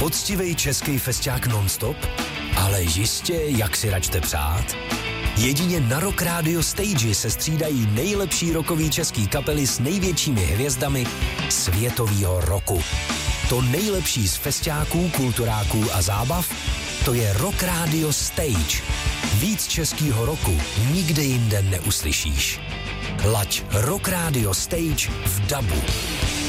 Poctivej český festiák non-stop? Ale jistě, jak si račte přát? Jedině na Rock Radio Stage se střídají nejlepší rockový český kapely s největšími hvězdami světovýho roku. To nejlepší z festiáků, kulturáků a zábav, to je Rock Radio Stage. Víc českýho roku nikde jinde neuslyšíš. Laď Rock Radio Stage v dabu.